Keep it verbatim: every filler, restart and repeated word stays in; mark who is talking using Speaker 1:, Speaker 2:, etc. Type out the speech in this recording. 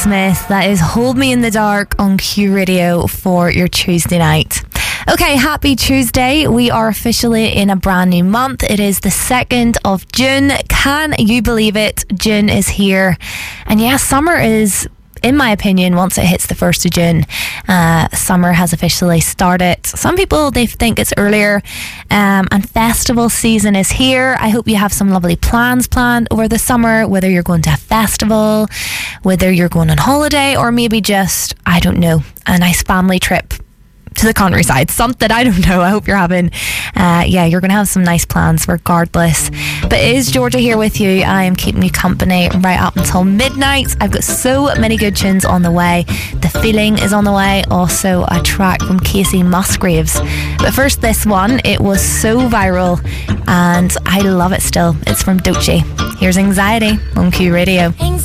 Speaker 1: Smith, that is Hold Me in the Dark on Q Radio for your Tuesday night. Okay, happy Tuesday. We are officially in a brand new month. It is the second of June. Can you believe it? June is here. And yeah, summer is, in my opinion, once it hits the first of June, uh, summer has officially started. Some people, they think it's earlier, um, and festival season is here. I hope you have some lovely plans planned over the summer, whether you're going to a festival, whether you're going on holiday, or maybe just, I don't know, a nice family trip to the countryside, something, I don't know. I hope you're having uh, yeah you're gonna have some nice plans regardless. But it is Georgia here with you. I am keeping you company right up until midnight. I've got so many good tunes on the way. The Feeling is on the way, also a track from Casey Musgraves. But first, this one, it was so viral and I love it still. It's from Doechii. Here's Anxiety on Q Radio.